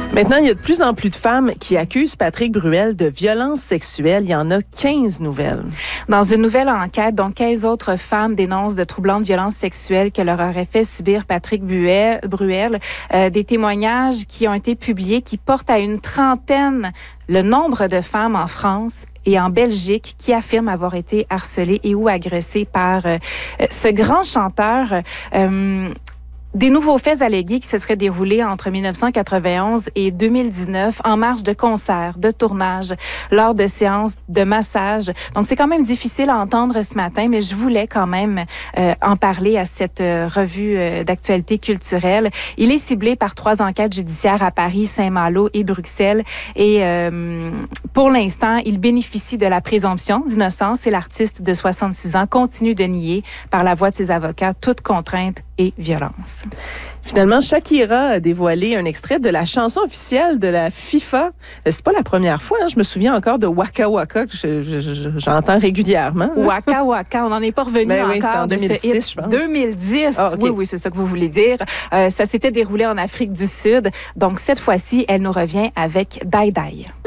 Maintenant, il y a de plus en plus de femmes qui accusent Patrick Bruel de violences sexuelles. Il y en a 15 nouvelles. Dans une nouvelle enquête, donc 15 autres femmes dénoncent de troublantes violences sexuelles que leur aurait fait subir Patrick Bruel. Des témoignages qui ont été publiés qui portent à une trentaine le nombre de femmes en France et en Belgique qui affirment avoir été harcelées et ou agressées par ce grand chanteur. Des nouveaux faits allégués qui se seraient déroulés entre 1991 et 2019 en marge de concerts, de tournages, lors de séances de massage. Donc, c'est quand même difficile à entendre ce matin, mais je voulais quand même en parler à cette revue d'actualité culturelle. Il est ciblé par 3 enquêtes judiciaires à Paris, Saint-Malo et Bruxelles. Et pour l'instant, il bénéficie de la présomption d'innocence et l'artiste de 66 ans continue de nier par la voix de ses avocats toute contrainte et violence. Finalement, Shakira a dévoilé un extrait de la chanson officielle de la FIFA. C'est pas la première fois, hein. Je me souviens encore de Waka Waka que j'entends régulièrement. Hein. Waka Waka, on n'en est pas revenu encore en de 2006, ce hit. je pense. 2010, ah, okay. Oui, c'est ça que vous voulez dire. Ça s'était déroulé en Afrique du Sud. Donc, cette fois-ci, elle nous revient avec Die Die.